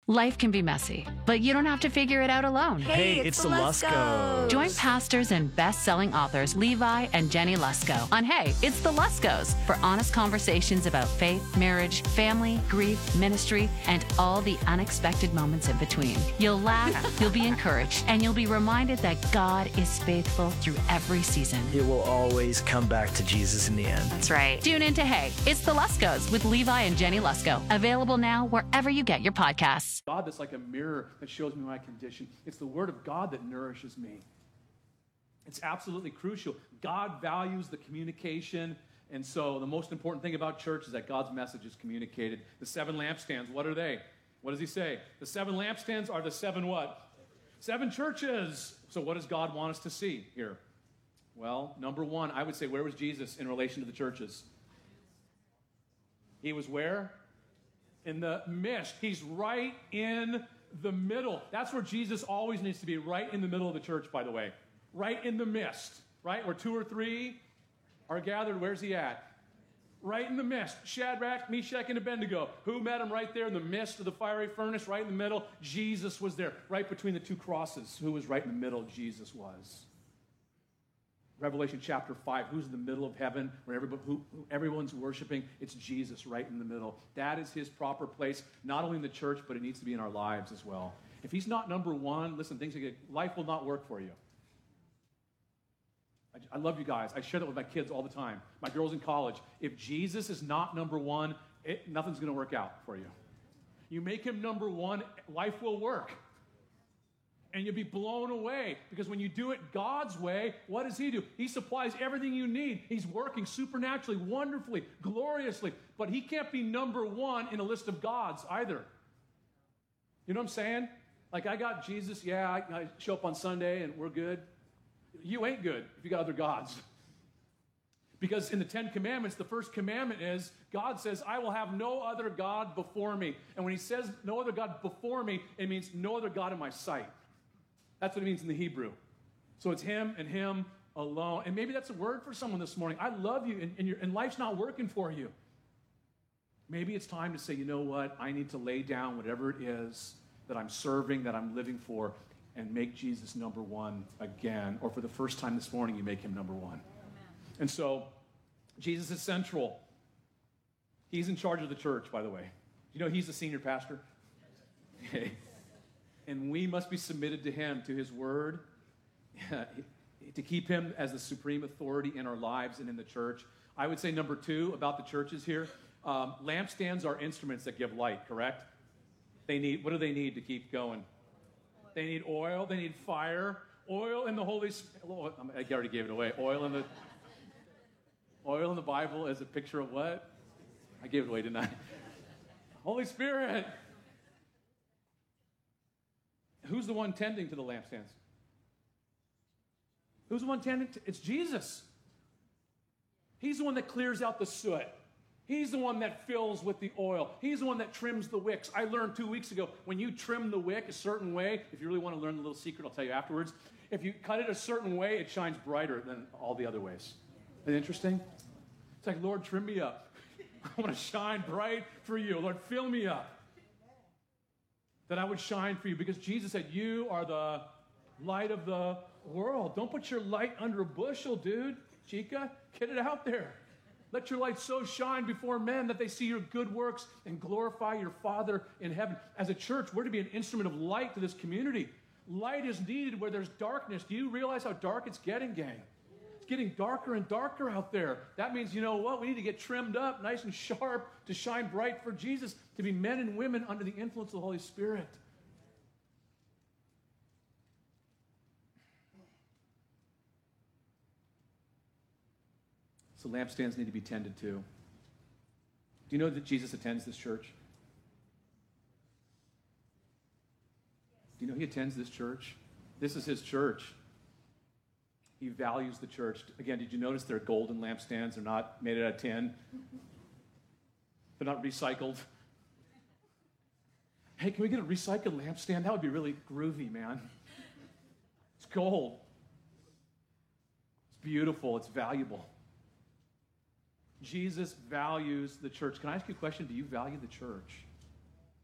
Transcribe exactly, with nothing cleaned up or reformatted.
Life can be messy, but you don't have to figure it out alone. Hey, Hey, it's, it's the the Luskos. Join pastors and best-selling authors Levi and Jenny Lusko on Hey, It's the Luskos for honest conversations about faith, marriage, family, grief, ministry, and all the unexpected moments in between. You'll laugh, you'll be encouraged, and you'll be reminded that God is faithful through every season. It will always come back to Jesus in the end. That's right. Tune in to Hey, It's the Luskos with Levi and Jenny Lusko. Available now wherever you get your podcasts. God that's like a mirror that shows me my condition. It's the Word of God that nourishes me. It's absolutely crucial. God values the communication, and so the most important thing about church is that God's message is communicated. The seven lampstands, what are they? What does he say? The seven lampstands are the seven what? Seven churches. So what does God want us to see here? Well, number one, I would say, where was Jesus in relation to the churches? He was where? In the midst. He's right in the middle. That's where Jesus always needs to be, right in the middle of the church, by the way. Right in the midst, right? Where two or three are gathered, where's he at? Right in the midst. Shadrach, Meshach, and Abednego. Who met him right there in the midst of the fiery furnace, right in the middle? Jesus was there, right between the two crosses. Who was right in the middle? Jesus was. Revelation chapter five, who's in the middle of heaven, where everybody, who, who everyone's worshiping? It's Jesus right in the middle. That is his proper place, not only in the church, but it needs to be in our lives as well. If he's not number one, listen, things like life will not work for you. I, I love you guys. I share that with my kids all the time. My girls in college. If Jesus is not number one, it, nothing's going to work out for you. You make him number one, life will work. And you'll be blown away, because when you do it God's way, what does he do? He supplies everything you need. He's working supernaturally, wonderfully, gloriously, but he can't be number one in a list of gods either. You know what I'm saying? Like, I got Jesus, yeah, I, I show up on Sunday and we're good. You ain't good if you got other gods. Because in the Ten Commandments, the first commandment is, God says, I will have no other God before me. And when he says no other God before me, it means no other God in my sight. That's what it means in the Hebrew. So it's him and him alone. And maybe that's a word for someone this morning. I love you, and, and, your, and life's not working for you. Maybe it's time to say, you know what? I need to lay down whatever it is that I'm serving, that I'm living for, and make Jesus number one again. Or for the first time this morning, you make him number one. Amen. And so Jesus is central. He's in charge of the church, by the way. You know he's the senior pastor? Okay. And we must be submitted to him, to his word, to keep him as the supreme authority in our lives and in the church. I would say number two about the churches here, um, lampstands are instruments that give light, correct? They need, what do they need to keep going? They need oil, they need fire. Oil in the Holy Spirit. I already gave it away. Oil in the, oil in the Bible is a picture of what? I gave it away, didn't I? Holy Spirit. Who's the one tending to the lampstands? Who's the one tending to? It's Jesus. He's the one that clears out the soot. He's the one that fills with the oil. He's the one that trims the wicks. I learned two weeks ago, when you trim the wick a certain way, if you really want to learn the little secret, I'll tell you afterwards. If you cut it a certain way, it shines brighter than all the other ways. Isn't that interesting? It's like, Lord, trim me up. I want to shine bright for you. Lord, fill me up, that I would shine for you. Because Jesus said, you are the light of the world. Don't put your light under a bushel, dude. Chica, get it out there. Let your light so shine before men that they see your good works and glorify your Father in heaven. As a church, we're to be an instrument of light to this community. Light is needed where there's darkness. Do you realize how dark it's getting, gang? It's getting darker and darker out there. That means, you know what? We need to get trimmed up nice and sharp to shine bright for Jesus, to be men and women under the influence of the Holy Spirit. So lampstands need to be tended to. Do you know that Jesus attends this church? Do you know he attends this church? This is his church. He values the church. Again, did you notice they're golden lampstands? They're not made out of tin. They're not recycled. Hey, can we get a recycled lampstand? That would be really groovy, man. It's gold. It's beautiful. It's valuable. Jesus values the church. Can I ask you a question? Do you value the church?